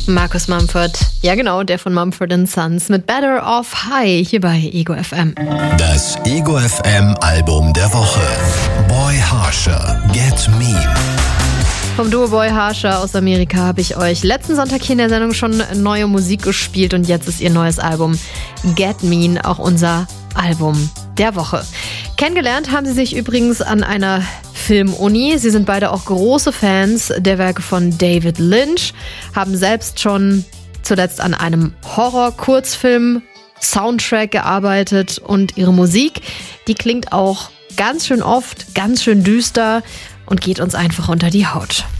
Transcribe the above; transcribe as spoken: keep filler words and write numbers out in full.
Markus Mumford. Ja genau, der von Mumford and Sons mit Better Off High hier bei Ego F M. Das Ego F M Album der Woche. Boy Harsher, Get Mean. Vom Duo Boy Harsher aus Amerika habe ich euch letzten Sonntag hier in der Sendung schon neue Musik gespielt und jetzt ist ihr neues Album Get Mean auch unser Album der Woche. Kennengelernt haben sie sich übrigens an einer Filmuni. Sie sind beide auch große Fans der Werke von David Lynch, haben selbst schon zuletzt an einem Horror-Kurzfilm-Soundtrack gearbeitet und ihre Musik, die klingt auch ganz schön oft, ganz schön düster und geht uns einfach unter die Haut.